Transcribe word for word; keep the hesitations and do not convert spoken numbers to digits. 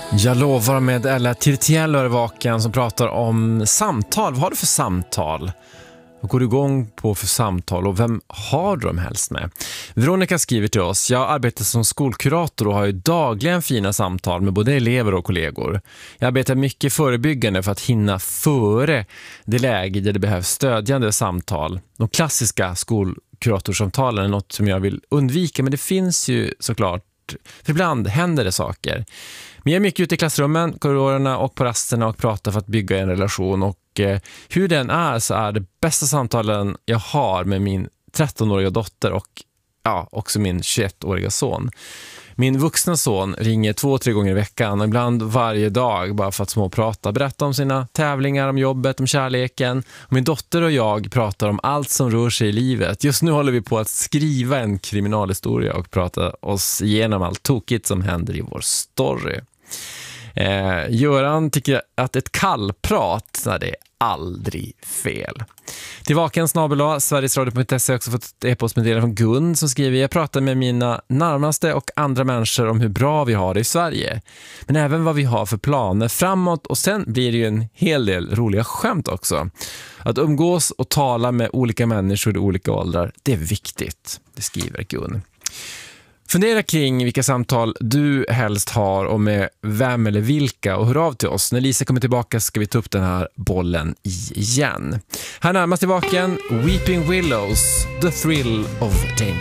Jag lovar med Ella Tirtiello i vaken som pratar om samtal. Vad har du för samtal? Vad går du igång på för samtal och vem har du dem helst med? Veronica skriver till oss: jag arbetar som skolkurator och har ju dagligen fina samtal med både elever och kollegor. Jag arbetar mycket förebyggande för att hinna före det läge där det behövs stödjande samtal. De klassiska skolkuratorsamtalen är något som jag vill undvika, men det finns ju såklart, för ibland händer det saker. Men jag är mycket ute i klassrummen, korridorerna och på rasterna och pratar för att bygga en relation. Och eh, hur den är så är det bästa samtalen jag har med min trettonåriga dotter och ja, också min tjugoettåriga son. Min vuxna son ringer två, tre gånger i veckan och ibland varje dag bara för att småprata. Berätta om sina tävlingar, om jobbet, om kärleken. Och min dotter och jag pratar om allt som rör sig i livet. Just nu håller vi på att skriva en kriminalhistoria och prata oss igenom allt tokigt som händer i vår story. Eh, Göran tycker att ett kallprat, nej, det är aldrig fel. Till vaken snabel-a sverigesradio punkt se har också fått ett e-postmeddelande från Gun som skriver: jag pratar med mina närmaste och andra människor om hur bra vi har det i Sverige, men även vad vi har för planer framåt, och sen blir det ju en hel del roliga skämt också. Att umgås och tala med olika människor i olika åldrar, det är viktigt, det skriver Gun. Fundera kring vilka samtal du helst har och med vem eller vilka, och hör av till oss. När Lisa kommer tillbaka ska vi ta upp den här bollen igen. Här närmast i vaken, Weeping Willows, The Thrill of Danger.